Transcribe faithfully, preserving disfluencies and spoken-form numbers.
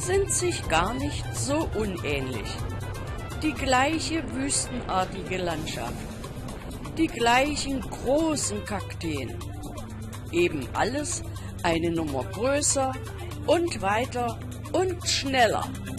sind sich gar nicht so unähnlich. Die gleiche wüstenartige Landschaft, die gleichen großen Kakteen, eben alles eine Nummer größer und weiter und schneller.